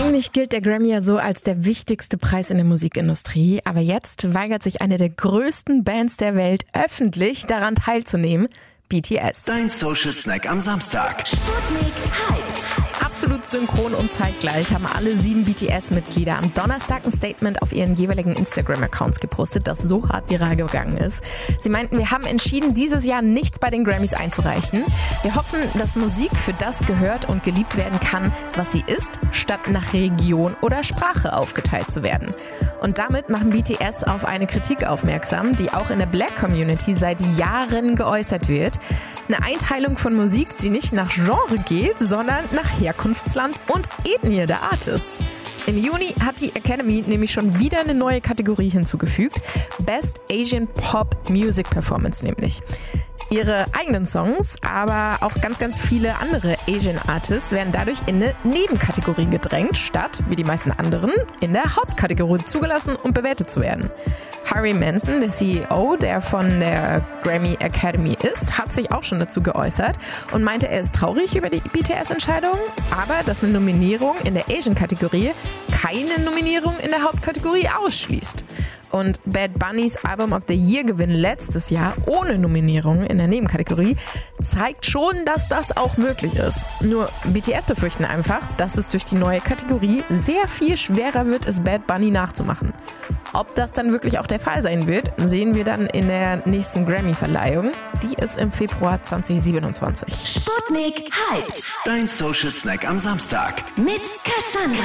Eigentlich gilt der Grammy ja so als der wichtigste Preis in der Musikindustrie, aber jetzt weigert sich eine der größten Bands der Welt öffentlich daran teilzunehmen, BTS. Dein Social Snack am Samstag. Sputnik Hyped. Absolut synchron und zeitgleich haben alle 7 BTS-Mitglieder am Donnerstag ein Statement auf ihren jeweiligen Instagram-Accounts gepostet, das so hart viral gegangen ist. Sie meinten, wir haben entschieden, dieses Jahr nichts bei den Grammys einzureichen. Wir hoffen, dass Musik für das gehört und geliebt werden kann, was sie ist, statt nach Region oder Sprache aufgeteilt zu werden. Und damit machen BTS auf eine Kritik aufmerksam, die auch in der Black Community seit Jahren geäußert wird. Eine Einteilung von Musik, die nicht nach Genre geht, sondern nach Herkunftsland und Ethnie der Artists. Im Juni hat die Academy nämlich schon wieder eine neue Kategorie hinzugefügt. Best Asian Pop Music Performance nämlich. Ihre eigenen Songs, aber auch ganz viele andere Asian Artists werden dadurch in eine Nebenkategorie gedrängt, statt, wie die meisten anderen, in der Hauptkategorie zugelassen und bewertet zu werden. Harry Manson, der CEO, der von der Grammy Academy ist, hat sich auch schon dazu geäußert und meinte, er ist traurig über die BTS-Entscheidung, aber dass eine Nominierung in der Asian-Kategorie keine Nominierung in der Hauptkategorie ausschließt. Und Bad Bunnys Album of the Year Gewinn letztes Jahr ohne Nominierung in der Nebenkategorie zeigt schon, dass das auch möglich ist. Nur BTS befürchten einfach, dass es durch die neue Kategorie sehr viel schwerer wird, es Bad Bunny nachzumachen. Ob das dann wirklich auch der Fall sein wird, sehen wir dann in der nächsten Grammy-Verleihung. Die ist im Februar 2027. Sputnik Hyped. Dein Social Snack am Samstag. Mit Cassandra.